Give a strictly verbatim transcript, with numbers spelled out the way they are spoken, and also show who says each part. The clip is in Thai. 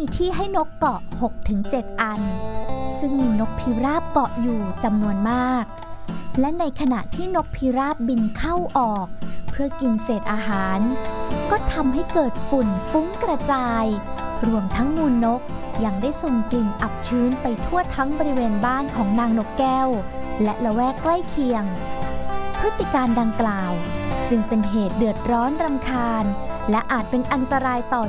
Speaker 1: ที่ให้นกเกาะ หกถึงเจ็ด อันซึ่งมีนกพิราบเกาะอยู่จำนวนมากและในขณะที่นกพิราบบินเข้าออกเพื่อกินเศษอาหารก็ทำให้เกิดฝุ่นฟุ้งกระจายรวมทั้งมูลนกยังได้ส่งกลิ่นอับชื้นไปทั่วทั้งบริเวณบ้านของนางนกแก้วและละแวกใกล้เคียงพฤติการดังกล่าวจึงเป็นเหตุเดือดร้อนรำคาญและอาจเป็นอันตรายต่อ